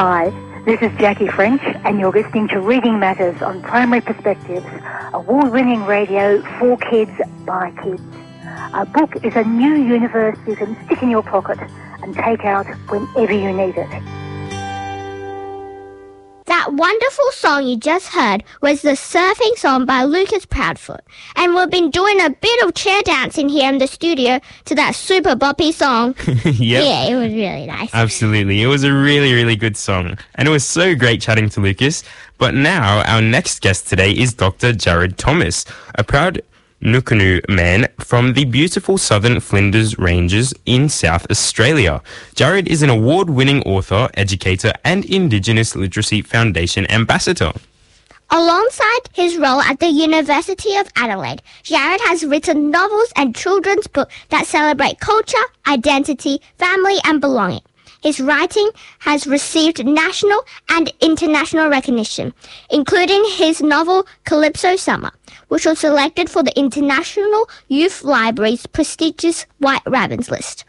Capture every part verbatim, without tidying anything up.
Hi, this is Jackie French, and you're listening to Reading Matters on Primary Perspectives, award-winning radio for kids by kids. A book is a new universe you can stick in your pocket and take out whenever you need it. That wonderful song you just heard was the Surfing Song by Lucas Proudfoot. And we've been doing a bit of chair dancing here in the studio to that super boppy song. Yep. Yeah, it was really nice. Absolutely. It was a really, really good song. And it was so great chatting to Lucas. But now our next guest today is Doctor Jared Thomas, a proud Nukunu man from the beautiful southern Flinders Ranges in South Australia. Jared is an award-winning author, educator, and Indigenous Literacy Foundation ambassador. Alongside his role at the University of Adelaide, Jared has written novels and children's books that celebrate culture, identity, family, and belonging. His writing has received national and international recognition, including his novel Calypso Summer, which was selected for the International Youth Library's prestigious White Rabbits list.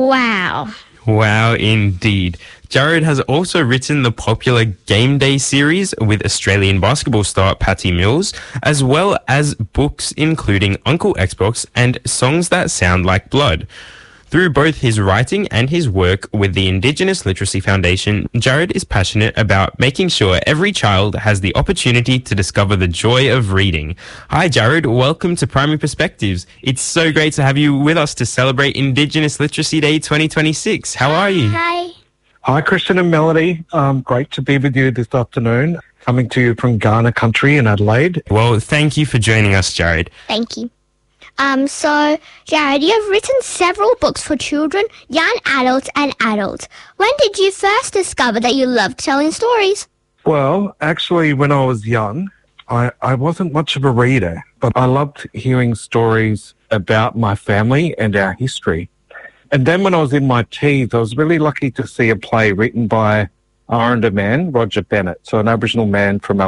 Wow. Wow, indeed. Jared has also written the popular Game Day series with Australian basketball star Patty Mills, as well as books including Uncle Xbox and Songs That Sound Like Blood. Through both his writing and his work with the Indigenous Literacy Foundation, Jared is passionate about making sure every child has the opportunity to discover the joy of reading. Hi, Jared. Welcome to Primary Perspectives. It's so great to have you with us to celebrate Indigenous Literacy Day twenty twenty-six. How are you? Hi. Hi, Christian and Melody. Um, great to be with you this afternoon. Coming to you from Ghana country in Adelaide. Well, thank you for joining us, Jared. Thank you. Um, so, Jared, you have written several books for children, young adults, and adults. When did you first discover that you loved telling stories? Well, actually, when I was young, I, I wasn't much of a reader, but I loved hearing stories about my family and our history. And then when I was in my teens, I was really lucky to see a play written by Arrernte man, Roger Bennett, so an Aboriginal man from